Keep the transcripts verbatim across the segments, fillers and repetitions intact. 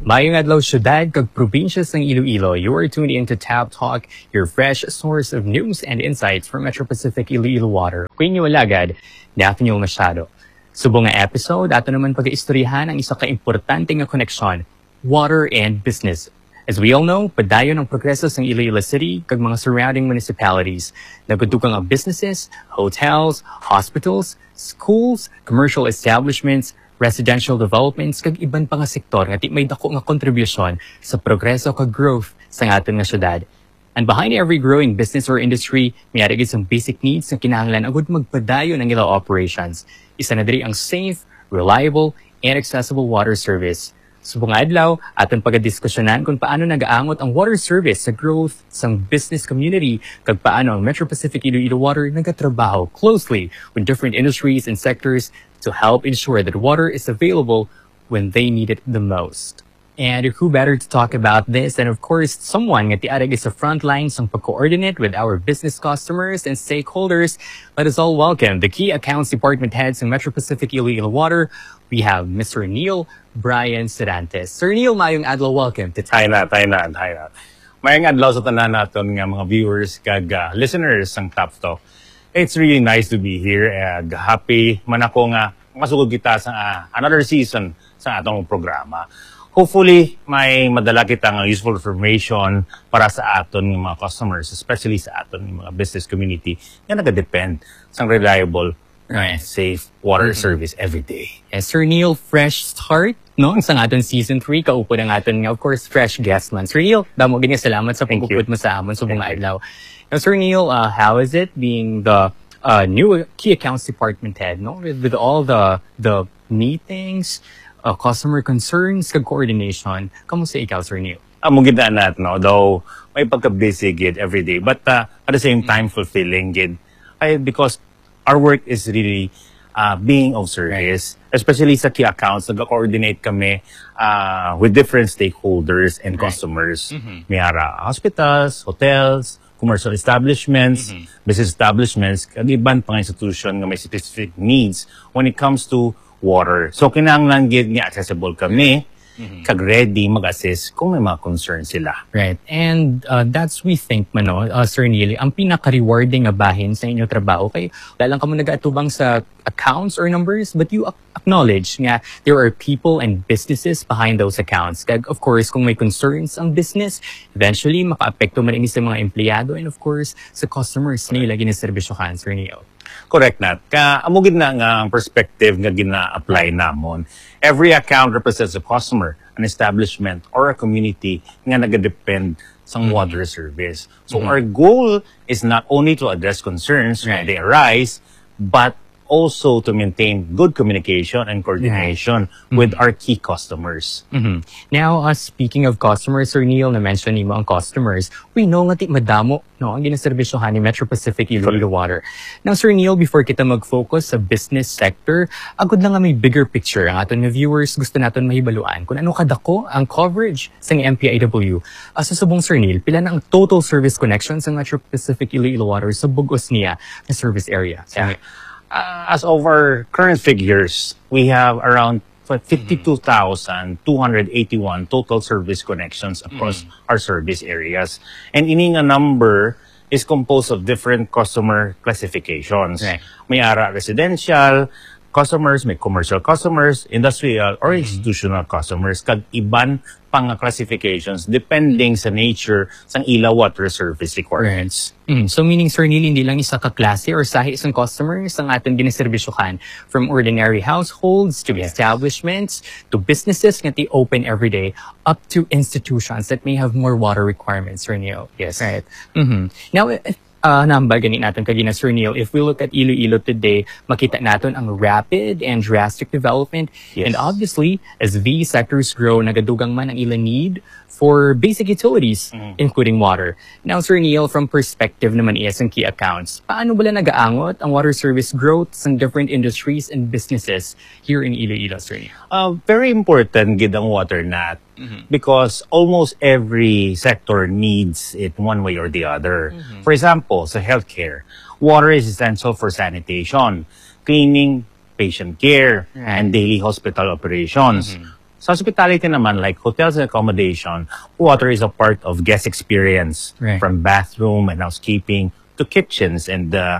Mayong adlaw syudad kag probinsya ng Iloilo. You are tuned into Tab Talk, your fresh source of news and insights from Metro Pacific Iloilo Water. Kung inyo alagad, dapat nyo masyado. Subong nga episode, ato naman pag-istoryahan ang isa ka-importante nga koneksyon, water and business. As we all know, padayon ang progreso ng Iloilo City kag mga surrounding municipalities. Nagudukang ang businesses, hotels, hospitals, schools, commercial establishments, residential developments kag iban pa nga sektor nga di may dako nga kontribusyon sa progreso kag growth sa aton nga syudad. And behind every growing business or industry, may ada gid some basic needs nga kinahanglan agud magpadayon ang ilang operations. Isa na diri ang safe, reliable, and accessible water service. Subong adlaw, aton pagdiskusyonan kung paano nagaangot ang water service sa growth sang business community kag paano ang Metro Pacific Iloilo Water nagatrabaho closely with different industries and sectors to help ensure that water is available when they need it the most. And who better to talk about this than, of course, someone at the Arag is the front line sang pag-coordinate with our business customers and stakeholders. Let us all welcome the Key Accounts Department Heads in Metro Pacific Iloilo Water. We have Mister Neil Brian Serantes. Sir Neil, mayong adlaw, welcome to Hi na, hi na, hi na. Mayong adlaw sa tanan naton nga mga viewers kag uh, listeners sang Top Talk. It's really nice to be here and happy man ako nga makasugod kita sa uh, another season sa atong programa. Hopefully, may madala kita ng useful information para sa aton ng mga customers, especially sa aton ng mga business community na nag-depend sa reliable, right, safe water mm-hmm. service every day. Yes, Sir Neil, fresh start, no? Sa aton season three, kaupo ng aton nga, of course, fresh guest man. Sir Neil, damo ganyan salamat sa pagpuput mo sa amon sa mga adlaw. Now, Sir Neil, uh, how is it being the uh, new Key Accounts Department Head, no? With, with all the the meetings, Uh, customer concerns, kag coordination. Kamusta ikaw, Sir Neil? Amo gid nat no, though may pagka-busy gid every day, but uh, at the same time fulfilling gid. Ay, because our work is really uh, being of service, especially sa key accounts. Nag-coordinate kami uh, with different stakeholders and right. customers. Mm-hmm. May ara hospitals, hotels, commercial establishments, mm-hmm. business establishments, kag iban pang institution nga may specific needs when it comes to water. So, kinahanglan gid nga accessible kami, mm-hmm. kag ready mag-assist kung may mga concerns sila. Right. And uh, that's we think, mano, uh, Sir Neil, ang pinaka-rewarding nga bahin sa inyong trabaho kay lalang ka mo nag-atubang sa accounts or numbers, but you acknowledge nga there are people and businesses behind those accounts. Kag, of course, kung may concerns ang business, eventually, maka-apekto man ini sa mga empleyado and, of course, sa customers na ilagay na serbisyohan, Sir Neil. Correct nat. Ka amo gid na nga ang perspective nga gina-apply namon. Every account represents a customer, an establishment, or a community nga nagadepend sa mm-hmm. water service. So mm-hmm. our goal is not only to address concerns right. when they arise, but also to maintain good communication and coordination mm-hmm. with our key customers. Mm-hmm. Now, uh, speaking of customers, Sir Neil, na-mention ni mo ang customers, we know nga ti madamo no, ang ginaserbisyohan ni Metro Pacific Iloilo Water. Now, Sir Neil, before kita mag-focus sa business sector, agad lang nga may bigger picture ang aton nga viewers gusto naton mahibaluan kung ano kadako ang coverage sa M P I W. Uh, sa subong, Sir Neil, pila na ang total service connection sa Metro Pacific Iloilo Water sa bugos niya na service area? Yeah. Uh, as of our current figures, we have around fifty-two thousand two hundred eighty-one total service connections across mm-hmm. our service areas. And ini nga number is composed of different customer classifications. Right. May ara residential customers, may commercial customers, industrial or mm-hmm. institutional customers, kag iban pang classifications depending sa nature sang ila water service requirements. Right. Mm. So meaning, Sir Neil, hindi lang isa ka klase or sahi isang customers ang ating ginaserbisyohan from ordinary households to yeah. establishments to businesses nga ti open every day up to institutions that may have more water requirements, Sir Neil. Yes. Right. Mm-hmm. Now, Uh, nambal ganit natin kagina, Sir Neil, if we look at Iloilo today, makita natin ang rapid and drastic development. Yes. And obviously, as these sectors grow, nagadugang man ang ilang need for basic utilities, mm-hmm. including water. Now, Sir Neil, from perspective naman is ang key accounts, paano bala nagaangot ang water service growth sa different industries and businesses here in Iloilo, Sir Neil? Uh, very important gid ang water nat. Mm-hmm. Because almost every sector needs it one way or the other. Mm-hmm. For example, sa healthcare, water is essential for sanitation, cleaning, patient care, right. and daily hospital operations. Mm-hmm. Sa hospitality naman, like hotels and accommodation, water is a part of guest experience. Right. From bathroom and housekeeping to kitchens and uh,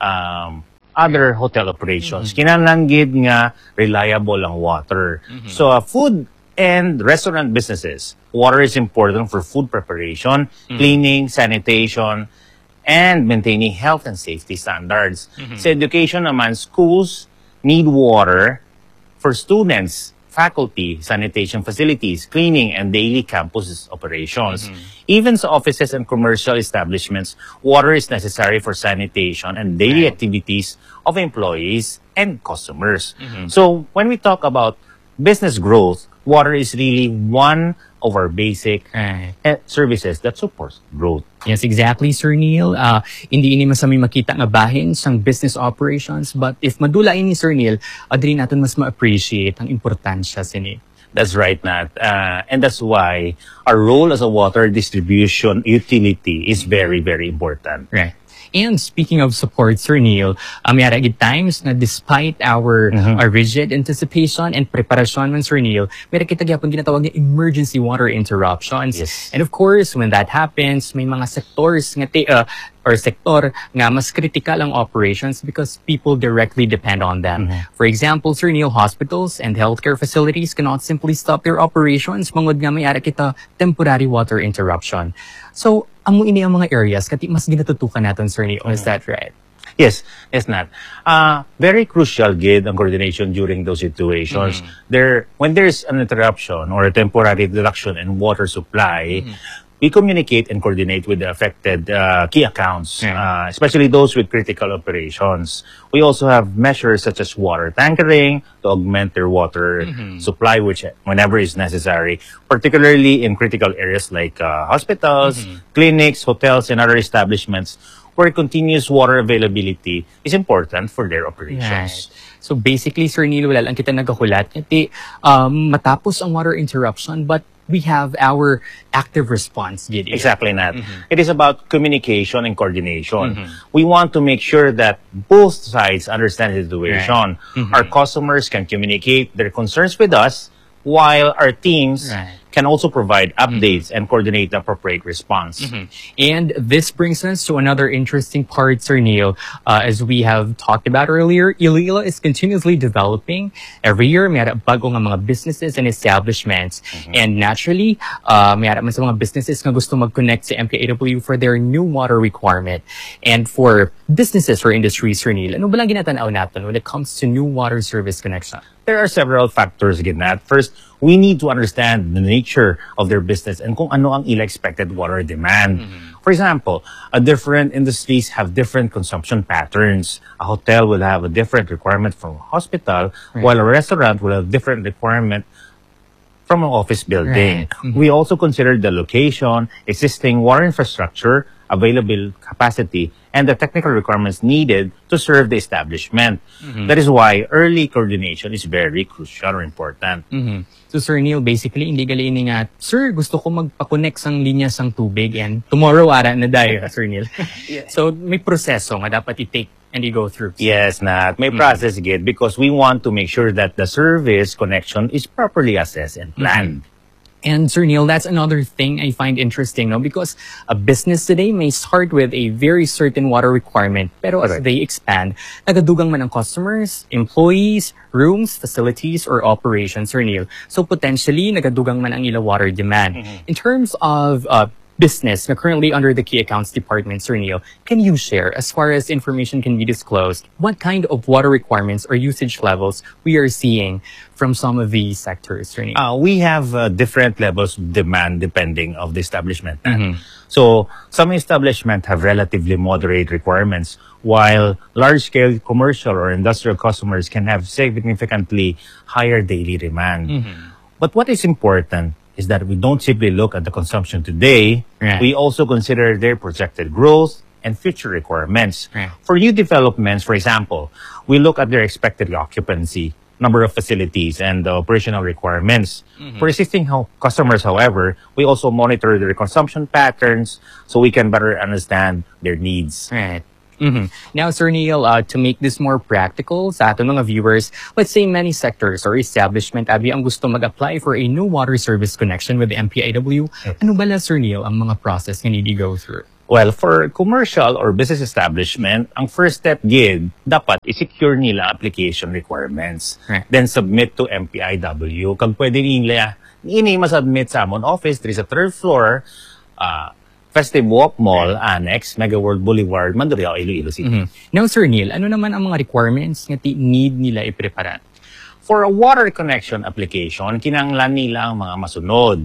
um, other hotel operations. Kinahanglan nga reliable ang water. So uh, food and restaurant businesses, water is important for food preparation, cleaning, sanitation, and maintaining health and safety standards. Sa education naman, schools need water for students, faculty, sanitation facilities, cleaning, and daily campus operations. Even sa offices and commercial establishments, water is necessary for sanitation and daily activities of employees and customers. So when we talk about business growth, water is really one of our basic Right. eh, services that supports growth. Yes, exactly, Sir Neil. Uh, hindi ini masami makita nga bahin sang business operations, but if madula ini, Sir Neil, adri natin mas ma-appreciate ang importansya sini. That's right, Nat. Uh, and that's why our role as a water distribution utility is very, very important. Right. And speaking of support, Sir Neil, um, may aragid times na despite our, our rigid anticipation and preparasyon man, Sir Neil, may kita gyapon ginatawag na emergency water interruptions. Yes. And of course, when that happens, may mga sectors nga ti, uh, or sector nga mas critical ang operations because people directly depend on them. For example, Sir Neil, hospitals and healthcare facilities cannot simply stop their operations mangod nga may ara kita temporary water interruption. So, amo ini ang mga areas kati mas ginatutukan natin, Sir Neil. Is that right? Yes, yes, Nat. Uh, very crucial, Gid, ang coordination during those situations. There, when there's an interruption or a temporary reduction in water supply, we communicate and coordinate with the affected uh, key accounts, Yeah. uh, especially those with critical operations. We also have measures such as water tankering to augment their water supply, which whenever is necessary, particularly in critical areas like uh, hospitals, clinics, hotels, and other establishments where continuous water availability is important for their operations. So basically, Sir Neil, wala lang kita nagahulat. Kasi um, matapos ang water interruption, but we have our active response. Gidi. Exactly, Nat. It is about communication and coordination. We want to make sure that both sides understand the situation. Our customers can communicate their concerns with us, while our teams Right. can also provide updates and coordinate the appropriate response. And this brings us to another interesting part, Sir Neil. Uh, as we have talked about earlier, Iloilo is continuously developing. Every year, may bago nga mga businesses and establishments. And naturally, uh, may man sa mga businesses nga gusto mag-connect sa M K A W for their new water requirement. And for businesses or industries, Sir Neil, ano ba lang ginatanaw natin when it comes to new water service connection? There are several factors again, Nat. First, we need to understand the nature of their business and kung ano ang ila expected water demand. For example, uh, different industries have different consumption patterns. A hotel will have a different requirement from a hospital, while a restaurant will have different requirement from an office building. Right. We also consider the location, existing water infrastructure, available capacity, and the technical requirements needed to serve the establishment. That is why early coordination is very crucial or important. Mhm. So, Sir Neil, basically, hindi gali ini nga, Sir, gusto ko magpa-connect sang linya sang tubig and tomorrow, ara na dayo, Sir Neil. So, may proseso nga dapat i-take and i-go through. Yes, Nat. May process again because we want to make sure that the service connection is properly assessed and planned. And Sir Neil, that's another thing I find interesting, no? Because a business today may start with a very certain water requirement, pero as Correct. they expand, nagadugang man ang customers, employees, rooms, facilities, or operations, Sir Neil. So potentially, nagadugang man ang ila water demand. In terms of uh, business na currently under the key accounts department, Sir Neil, can you share, as far as information can be disclosed, what kind of water requirements or usage levels we are seeing from some of these sectors, Sir Neil? Uh, we have uh, different levels of demand depending of the establishment. So some establishments have relatively moderate requirements, while large-scale commercial or industrial customers can have significantly higher daily demand. But what is important is that we don't simply look at the consumption today, Right. we also consider their projected growth and future requirements. Right. For new developments, for example, we look at their expected occupancy, number of facilities, and the operational requirements. For existing ho- customers, however, we also monitor their consumption patterns so we can better understand their needs. Right. Mhm. Now, Sir Neil, uh, to make this more practical sa ating mga viewers, let's say many sectors or establishment abi ang gusto mag-apply for a new water service connection with the M P I W. Ano bala, Sir Neil, ang mga process nga need to go through? Well, for commercial or business establishment, ang first step gid, dapat i-secure nila application requirements. Right. Then submit to M P I W. Kag pwede nila, ini ma-submit sa amon office, diri sa third floor, uh, Festive Walk Mall, Annex, Mega World Boulevard, Mandurriao, Iloilo City. Mhm. Now, Sir Neil, ano naman ang mga requirements nga ti- need nila iprepara? For a water connection application, kinanglan nila ang mga masunod.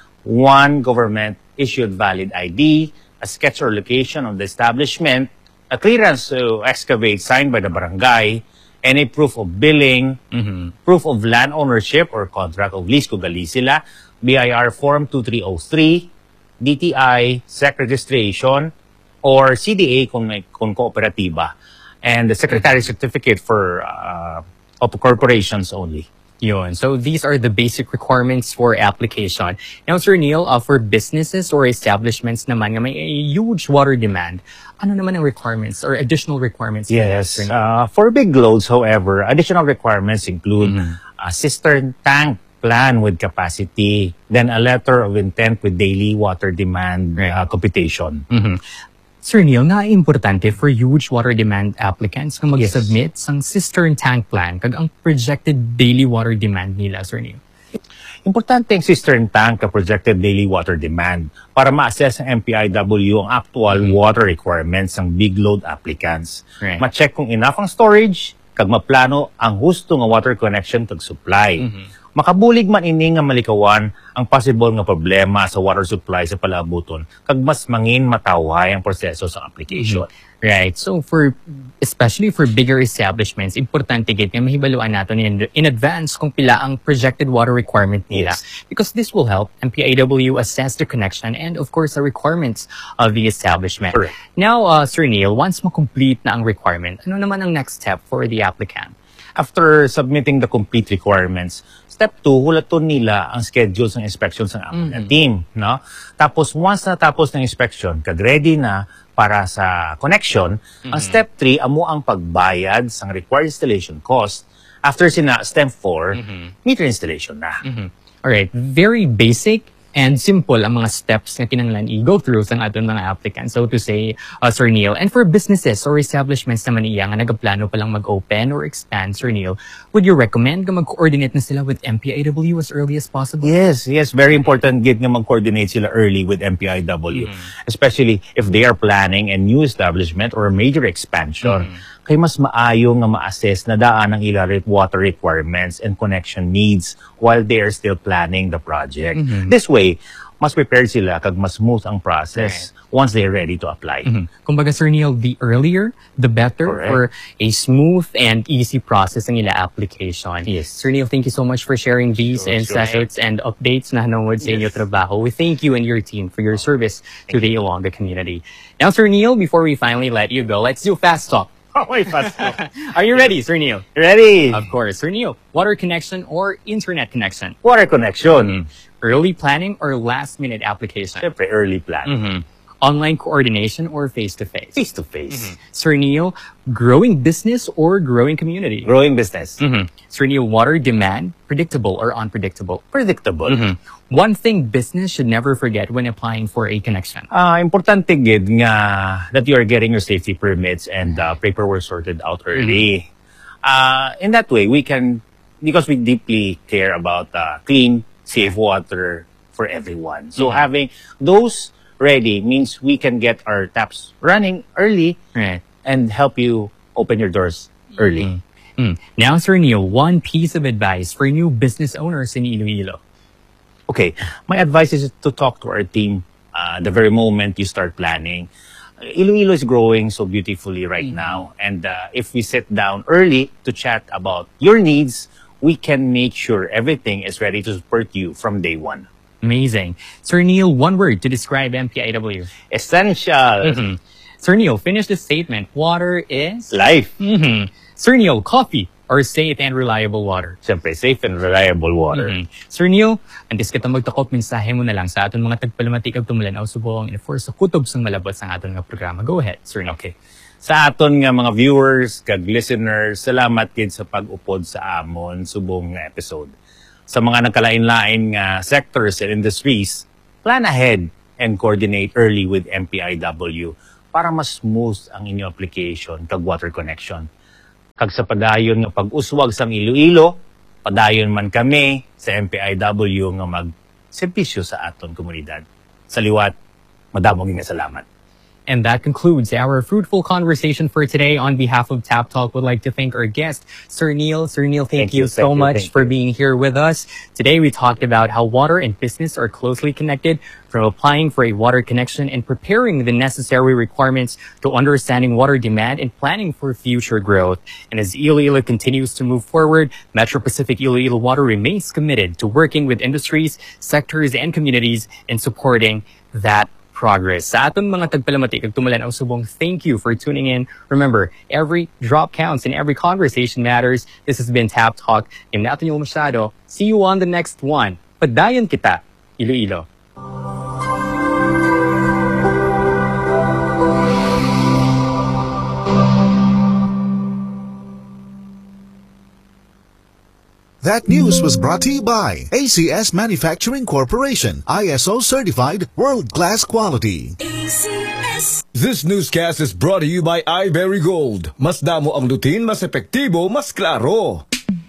One, government-issued valid I D, a sketch or location of the establishment, a clearance to excavate signed by the barangay, any proof of billing, Mhm. proof of land ownership or contract of lease kung gali sila, B I R Form two three oh three, D T I, S E C registration, or C D A kung, may, kung kooperatiba, and the Secretary Certificate for uh, of corporations only. Yun. So these are the basic requirements for application. Now, Sir Neil, uh, for businesses or establishments naman nga may a huge water demand, ano naman ang requirements or additional requirements? Yes. Sir Neil? Uh, for big loads, however, additional requirements include a cistern tank plan with capacity, then a letter of intent with daily water demand Right. uh, computation. Mhm. Sir Neil, nga importante for huge water demand applicants nga mag-submit sang cistern tank plan kag ang projected daily water demand nila, Sir Neil. Importante ang cistern tank ka projected daily water demand para ma-assess ng M P I W ang actual water requirements ng big load applicants. Right. Ma-check kung enough ang storage, kag maplano ang husto nga water connection kag supply. Makabulig man ini nga malikawan ang possible nga problema sa water supply sa palabuton kag mas mangin mataway ang proseso sa application. Right. So for, especially for bigger establishments, importante gid nga mahibaluan natin in, in advance kung pila ang projected water requirement nila. Yes. Because this will help M P I W assess the connection and of course the requirements of the establishment. Correct. Now, uh, Sir Neil, once ma-complete na ang requirement, ano naman ang next step for the applicant? After submitting the complete requirements, step two, hulaton nila ang schedules ng inspections ng amon Mhm. team, no? Tapos once natapos ng inspection, kag ready na para sa connection, ang step three amo ang pagbayad sa required installation cost. After sina step four, meter installation na. Mhm. Alright, very basic and simple ang mga steps na kinanglan i-go through sa aton mga applicants. So to say, uh, Sir Neil, and for businesses or establishments naman iya nga nagaplano pa lang mag-open or expand, Sir Neil, would you recommend nga mag-coordinate na sila with M P I W as early as possible? Yes, yes, very important gid nga mag-coordinate sila early with M P I W, especially if they are planning a new establishment or a major expansion. Kay mas maayo nga ma-assess na daan ang ila re- water requirements and connection needs while they are still planning the project. This way, mas prepared sila kag mas smooth ang process once they're ready to apply. Mhm. Kumbaga, Sir Neil, the earlier, the better Correct. for a smooth and easy process ng ila application. Yes. Sir Neil, thank you so much for sharing these Sure, insights and updates na hanungod sa inyo trabaho. We thank you and your team for your service to the Ilongga community. Now, Sir Neil, before we finally let you go, let's do fast talk. Oh, wait, fast. Are you ready, Sir Neil? Ready? Of course, Sir Neil. Water connection or internet connection? Water connection. Early planning or last-minute application? Siyempre, early plan. Mhm. Online coordination or face-to-face? Face to face. Sir Neil, growing business or growing community? Growing business. Mhm. Sir Neil, water demand, predictable or unpredictable? Predictable. Mhm. One thing business should never forget when applying for a connection. Ah, importante gid nga that you are getting your safety permits and uh, paperwork sorted out early. Uh, in that way, we can, because we deeply care about uh, clean, safe water for everyone. So having those ready means we can get our taps running early Right. and help you open your doors early. Mm. Now, Sir Neil, one piece of advice for new business owners in Iloilo. Okay, my advice is to talk to our team uh, the very moment you start planning. Iloilo is growing so beautifully right now, and uh, if we sit down early to chat about your needs, we can make sure everything is ready to support you from day one. Amazing. Sir Neil, one word to describe M P I W. Essential. Mhm. Sir Neil, finish the statement. Water is? Life. Mhm. Sir Neil, coffee or safe and reliable water? Siyempre, safe and reliable water. Mhm. Sir Neil, antes kita magtakop, mensahe mo na lang sa aton mga tagpalamatik ag tumulan o subong enforce sa kutob sang malabot sang aton nga programa. Go ahead, Sir Neil. Okay. Sa aton nga mga viewers, kag listeners, salamat gid sa pag-upod sa amon subong nga episode. Sa mga nagkalain-lain nga sectors and industries, plan ahead and coordinate early with M P I W para mas smooth ang inyong application kag water connection. Kag sa padayon nga pag-uswag sang Iloilo, padayon man kami sa M P I W nga mag-servisyo sa aton komunidad. Sa liwat, madamo nga salamat. And that concludes our fruitful conversation for today. On behalf of Tap Talk, would like to thank our guest, Sir Neil. Sir Neil, thank, Thank you, you, so thank you, much thank for you. being here with us. Today, we talked about how water and business are closely connected, from applying for a water connection and preparing the necessary requirements to understanding water demand and planning for future growth. And as Iloilo continues to move forward, Metro Pacific Iloilo Water remains committed to working with industries, sectors, and communities in supporting that progress. Sa aton mga tagpalamati kag tumulan ang subong, thank you for tuning in. Remember, every drop counts and every conversation matters. This has been Tap Talk. Yung natin yung masyado. See you on the next one. Padayon kita, Iloilo. That news was brought to you by A C S Manufacturing Corporation, I S O certified world-class quality. A C S. This newscast is brought to you by iBerry Gold. Mas damo ang lutin, mas epektibo, mas klaro.